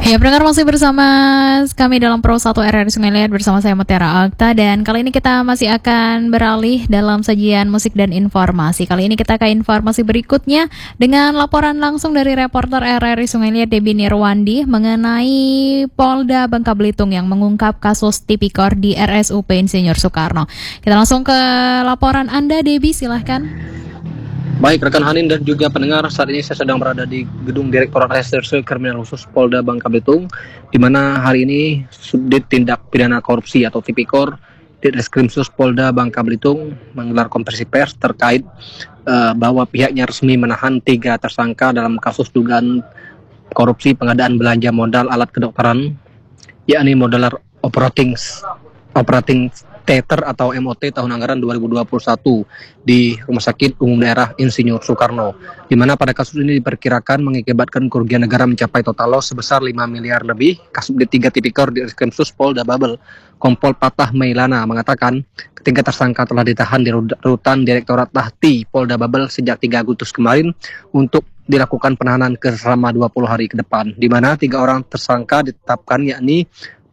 Ya, pendengar masih bersama kami dalam Pro 1 RRI Sungai Liat bersama saya Mutiara Akta, dan kali ini kita masih akan beralih dalam sajian musik dan informasi. Kali ini kita ke informasi berikutnya dengan laporan langsung dari reporter RRI Sungai Liat Debbie Nirwandi mengenai Polda Bangka Belitung yang mengungkap kasus tipikor di RSUP Insinyur Soekarno. Kita langsung ke laporan Anda, Debbie, silahkan. Baik, rekan Hanin dan juga pendengar, saat ini saya sedang berada di Gedung Direktorat Reserse Kriminal Khusus Polda Bangka Belitung, di mana hari ini Subdit Tindak Pidana Korupsi atau Tipikor Ditreskrimsus Polda Bangka Belitung menggelar konferensi pers terkait bahwa pihaknya resmi menahan 3 tersangka dalam kasus dugaan korupsi pengadaan belanja modal alat kedokteran, yakni Modular Operating Theater atau MOT tahun anggaran 2021 di Rumah Sakit Umum Daerah Insinyur Soekarno, di mana pada kasus ini diperkirakan mengakibatkan kerugian negara mencapai total loss sebesar 5 miliar lebih. Kasubdit 3 Tipikor Ditreskrimsus Polda Babel, Kompol Patah Mailana, mengatakan ketiga tersangka telah ditahan di rutan Direktorat Tahti Polda Babel sejak 3 Agustus kemarin untuk dilakukan penahanan selama 20 hari ke depan, di mana 3 orang tersangka ditetapkan, yakni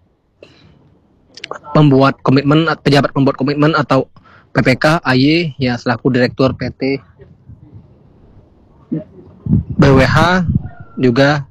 pejabat pembuat komitmen atau PPK AY ya selaku Direktur PT BWH, juga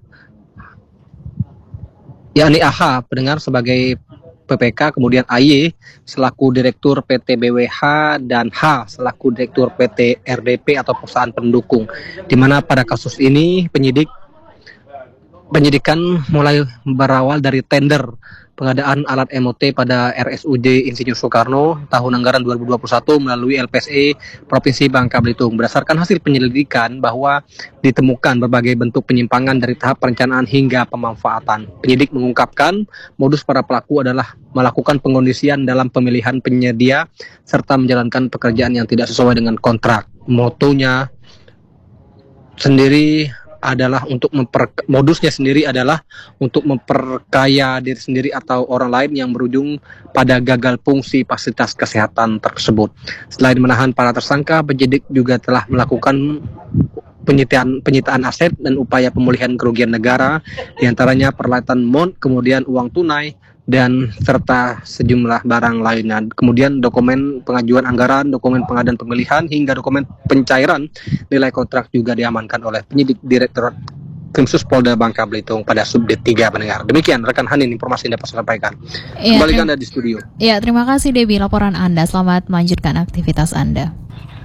yakni AH pendengar sebagai PPK, kemudian AY selaku Direktur PT BWH, dan H selaku Direktur PT RDP atau perusahaan pendukung, di mana pada kasus ini penyidikan mulai berawal dari tender pengadaan alat MOT pada RSUD Insinyur Soekarno tahun anggaran 2021 melalui LPSE Provinsi Bangka Belitung. Berdasarkan hasil penyelidikan bahwa ditemukan berbagai bentuk penyimpangan dari tahap perencanaan hingga pemanfaatan. Penyidik mengungkapkan modus para pelaku adalah melakukan pengondisian dalam pemilihan penyedia serta menjalankan pekerjaan yang tidak sesuai dengan kontrak. Motonya sendiri adalah modusnya sendiri adalah untuk memperkaya diri sendiri atau orang lain yang berujung pada gagal fungsi fasilitas kesehatan tersebut. Selain menahan para tersangka, penyidik juga telah melakukan penyitaan aset dan upaya pemulihan kerugian negara, diantaranya peralatan MON, kemudian uang tunai, dan serta sejumlah barang lainnya. Kemudian dokumen pengajuan anggaran, dokumen pengadaan pemilihan, hingga dokumen pencairan nilai kontrak juga diamankan oleh penyidik Direktorat Krimsus Polda Bangka Belitung pada Subdit 3 pendengar. Demikian rekan Hanin informasi yang dapat saya sampaikan. Kembali ke Anda di studio. Ya, terima kasih Debbie laporan Anda. Selamat melanjutkan aktivitas Anda.